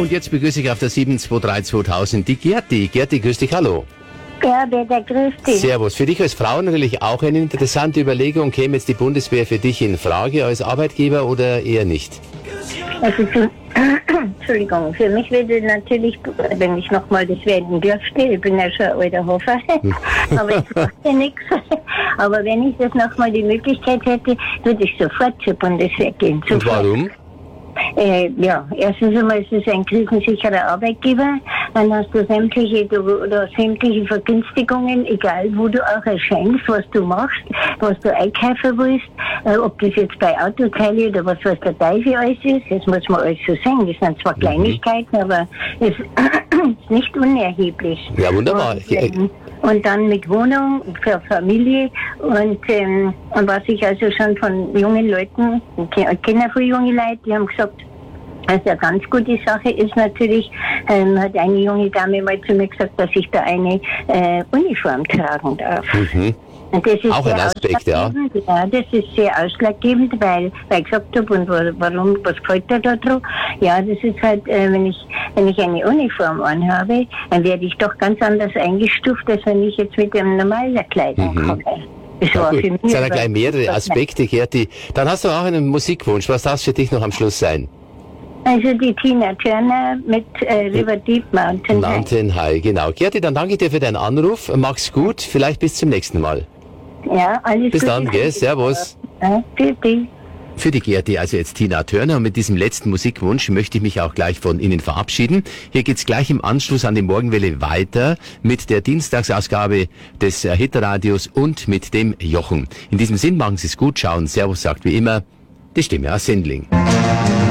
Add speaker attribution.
Speaker 1: Und jetzt begrüße ich auf der 7232000 die Gerti. Gerti, grüß dich, hallo.
Speaker 2: Ja, Peter, grüß dich.
Speaker 1: Servus. Für dich als Frau natürlich auch eine interessante Überlegung. Käme jetzt die Bundeswehr für dich in Frage als Arbeitgeber oder eher nicht?
Speaker 2: Also Entschuldigung, für mich würde natürlich, wenn ich nochmal das werden dürfte, ich bin ja schon ein alter Hofer, aber ich mache ja nichts. Aber wenn ich das nochmal die Möglichkeit hätte, würde ich sofort zur Bundeswehr gehen. Sofort.
Speaker 1: Und warum?
Speaker 2: Ja, erstens einmal ist es ein krisensicherer Arbeitgeber, dann hast du sämtliche Vergünstigungen, egal wo du auch erscheinst, was du machst, was du einkaufen willst, ob das jetzt bei Autoteile oder was der Teufel alles ist, das muss man alles so sagen, das sind zwar Kleinigkeiten, aber es ist nicht unerheblich.
Speaker 1: Ja, wunderbar.
Speaker 2: Und dann mit Wohnung für Familie und was ich also schon von jungen Leuten, ich kenne viele junge Leute, die haben gesagt, also eine ganz gute Sache ist natürlich, hat eine junge Dame mal zu mir gesagt, dass ich da eine Uniform tragen darf.
Speaker 1: Mhm.
Speaker 2: Und das ist
Speaker 1: auch ein Aspekt, ja.
Speaker 2: Ja, das ist sehr ausschlaggebend, weil ich gesagt habe, und warum, was gefällt dir da drauf? Ja, das ist halt, wenn ich eine Uniform anhabe, dann werde ich doch ganz anders eingestuft, als wenn ich jetzt mit dem normalen Kleidung komme. Das war für mich.
Speaker 1: Es sind ja gleich mehrere Aspekte, Gerti. Dann hast du auch einen Musikwunsch. Was darf für dich noch am Schluss sein?
Speaker 2: Also die Tina Turner mit River Deep Mountain High.
Speaker 1: Mountain High, genau. Gerti, dann danke ich dir für deinen Anruf. Mach's gut. Vielleicht bis zum nächsten Mal.
Speaker 2: Ja, alles
Speaker 1: Bis
Speaker 2: Gute.
Speaker 1: dann, gell? Servus.
Speaker 2: Ja, bitte.
Speaker 1: Für die Gerti, also jetzt Tina Turner. Und mit diesem letzten Musikwunsch möchte ich mich auch gleich von Ihnen verabschieden. Hier geht's gleich im Anschluss an die Morgenwelle weiter mit der Dienstagsausgabe des Hitradios und mit dem Jochen. In diesem Sinn, machen Sie es gut, schauen. Servus sagt wie immer die Stimme aus Sendling.